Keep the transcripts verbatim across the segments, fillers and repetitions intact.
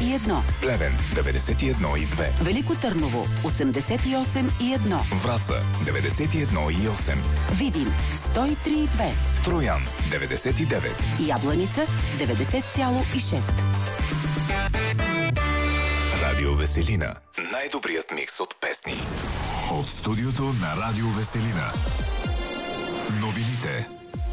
и едно. Плевен деветдесет и едно и две. Велико Търново осемдесет и осем и едно. Враца деветдесет и едно и осем. Видин сто и три и две. Троян деветдесет и девет. Ябланица деветдесет цяло и шест. Радио Веселина. Най-добрият микс от песни. От студиото на Радио Веселина. Новините.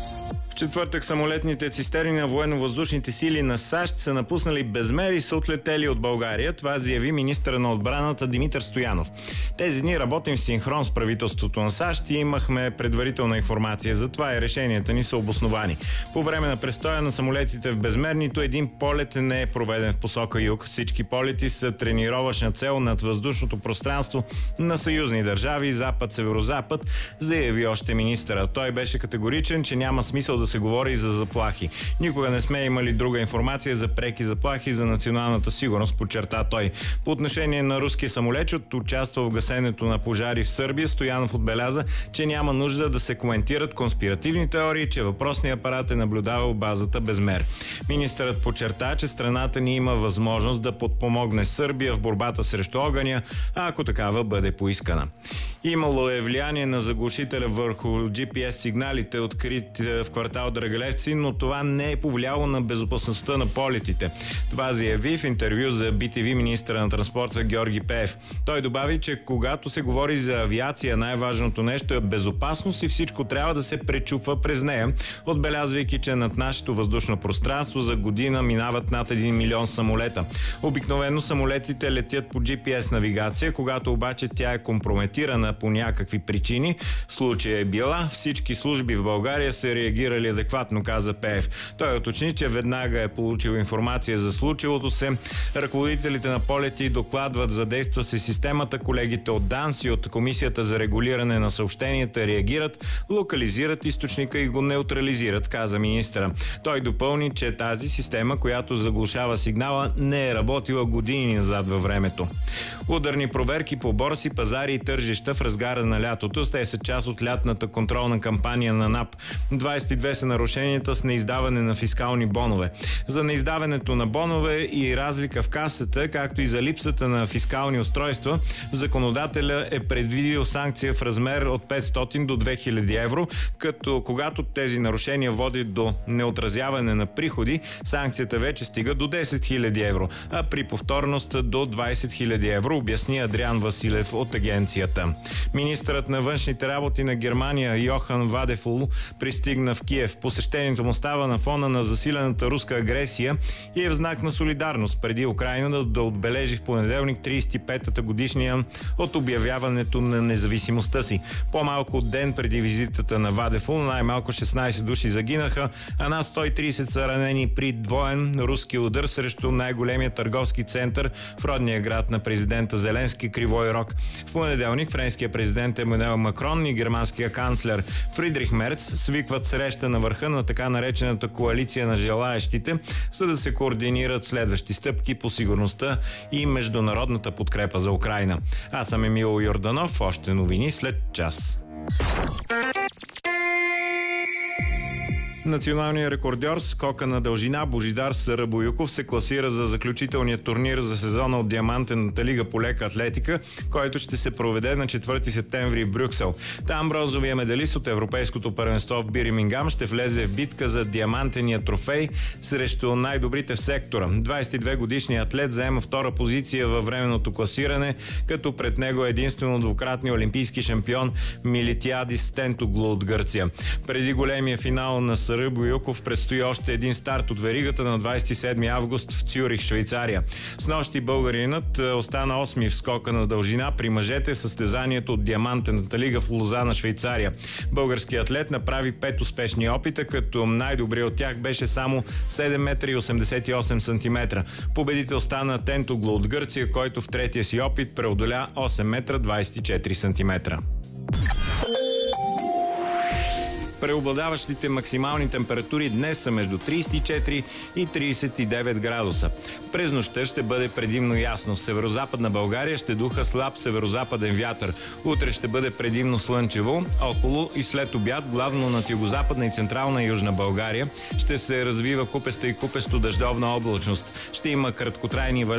В четвъртък самолетните цистерни на военно-въздушните сили на САЩ са напуснали Безмер и са отлетели от България. Това заяви министъра на отбраната Димитър Стоянов. Тези дни работим в синхрон с правителството на САЩ и имахме предварителна информация. Затова и решенията ни са обосновани. По време на престоя на самолетите в Безмер нито един полет не е проведен в посока юг. Всички полети са тренировъчна цел над въздушното пространство на съюзни държави, запад-северозапад, заяви още министъра. Той беше категоричен, че няма смисъл да се говори за заплахи. Никога не сме имали друга информация за преки заплахи за националната сигурност, подчерта той. По отношение на руския самолетчет, участвал в гасенето на пожари в Сърбия, Стоянов отбеляза, че няма нужда да се коментират конспиративни теории, че въпросният апарат е наблюдавал базата Безмер. Министърът подчерта, че страната ни има възможност да подпомогне Сърбия в борбата срещу огъня, а ако такава бъде поискана. Имало е влияние на заглушителя върху джи пи ес сигналите, открити в квартал Драгалевци, но това не е повлияло на безопасността на полетите. Това заяви в интервю за би ти ви министъра на транспорта Георги Пеев. Той добави, че когато се говори за авиация, най-важното нещо е безопасност и всичко трябва да се пречупва през нея, отбелязвайки, че над нашето въздушно пространство за година минават над един милион самолета. Обикновено самолетите летят по джи пи ес навигация, когато обаче тя е компрометирана по някакви причини, случая е била, всички служби в България се реагирали адекватно, каза Пеев. Той уточни, че веднага е получил информация за случилото се. Ръководителите на полети докладват, задейства се системата, колегите от ДАНС и от Комисията за регулиране на съобщенията реагират, локализират източника и го неутрализират, каза министъра. Той допълни, че тази система, която заглушава сигнала, не е работила години назад във времето. Ударни проверки по борси, пазари и тържища в разгара на лятото. Те са част от лятната контролна кампания на НАП. двадесет и две са нарушенията с неиздаване на фискални бонове. За неиздаването на бонове и разлика в касата, както и за липсата на фискални устройства, законодателя е предвидил санкция в размер от петстотин до две хиляди евро, като когато тези нарушения водят до неотразяване на приходи, санкцията вече стига до десет хиляди евро, а при повторност до двадесет хиляди евро, обясни Адриан Василев от агенцията. Министърът на външните работи на Германия Йохан Вадефул пристигна в Киев. Посещението му става на фона на засилената руска агресия и е в знак на солидарност преди Украйна да, да отбележи в понеделник тридесет и петата годишния от обявяването на независимостта си. По-малко от ден преди визитата на Вадефул най-малко шестнадесет души загинаха, а над сто и тридесет са ранени при двоен руски удар срещу най-големия търговски център в родния град на президента Зеленски Кривой Рог. В понеделник френският президент Емануел Макрон и германския канцлер Фридрих Мерц свикват среща на върха на така наречената коалиция на желаещите, за да се координират следващи стъпки по сигурността и международната подкрепа за Украйна. Аз съм Емил Йорданов, още новини след час. Националният рекордьор скока на дължина Божидар Сарабоюков се класира за заключителния турнир за сезона от Диамантената лига по лека атлетика, който ще се проведе на четвърти септември в Брюксел. Там бронзовия медалист от Европейското първенство в Бирмингам ще влезе в битка за диамантения трофей срещу най-добрите в сектора. двадесет и две годишният атлет заема втора позиция във временното класиране, като пред него е единствено двукратния олимпийски шампион Милитиадис Тентоглу от Гърция. Преди големия финал на Сарабоюков предстои още един старт от веригата на двадесет и седми август в Цюрих, Швейцария. Снощи българинът остана осми в скока на дължина при мъжете в състезанието от Диамантената лига в Лозана, Швейцария. Българският атлет направи пет успешни опита, като най-добрият от тях беше само седем метра и осемдесет и осем сантиметра. Победител стана Тентоглу от Гърция, който в третия си опит преодоля осем метра двадесет и четири сантиметра. Преобладаващите максимални температури днес са между тридесет и четири и тридесет и девет градуса. През нощта ще бъде предимно ясно. В северозападна България ще духа слаб северозападен вятър. Утре ще бъде предимно слънчево. Около и след обяд, главно над югозападна и централна и южна България, ще се развива купеста и купесто дъждовна облачност. Ще има краткотрайни валежи